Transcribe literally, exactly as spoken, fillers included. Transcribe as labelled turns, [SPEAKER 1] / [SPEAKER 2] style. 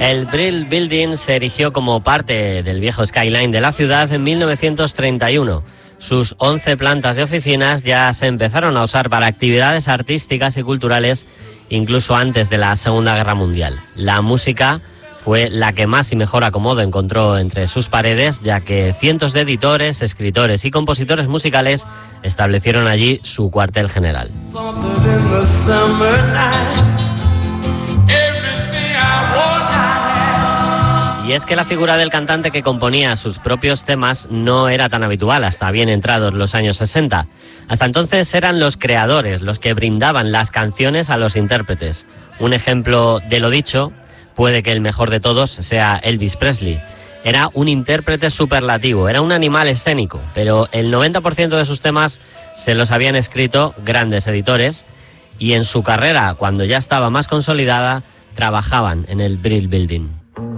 [SPEAKER 1] El Brill Building se erigió como parte del viejo skyline de la ciudad en mil novecientos treinta y uno. Sus once plantas de oficinas ya se empezaron a usar para actividades artísticas y culturales incluso antes de la Segunda Guerra Mundial. La música fue la que más y mejor acomodo encontró entre sus paredes, ya que cientos de editores, escritores y compositores musicales establecieron allí su cuartel general. Y es que la figura del cantante que componía sus propios temas no era tan habitual hasta bien entrados los años sesenta. Hasta entonces eran los creadores los que brindaban las canciones a los intérpretes. Un ejemplo de lo dicho, puede que el mejor de todos sea Elvis Presley. Era un intérprete superlativo, era un animal escénico, pero el noventa por ciento de sus temas se los habían escrito grandes editores y en su carrera, cuando ya estaba más consolidada, trabajaban en el Brill Building.